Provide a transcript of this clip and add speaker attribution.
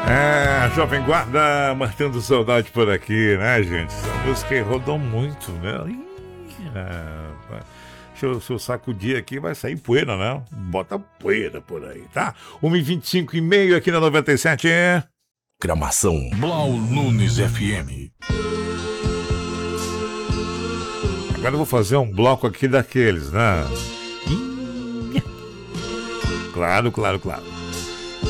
Speaker 1: É, Jovem Guarda, matando saudade por aqui, né, gente? Essa música aí rodou muito, né? Se eu sacudir aqui, vai sair poeira, né? Bota poeira por aí, tá? 1h25 e meio aqui na 97.
Speaker 2: Gramação Blau Nunes FM.
Speaker 1: Agora eu vou fazer um bloco aqui daqueles, né? Claro, claro, claro.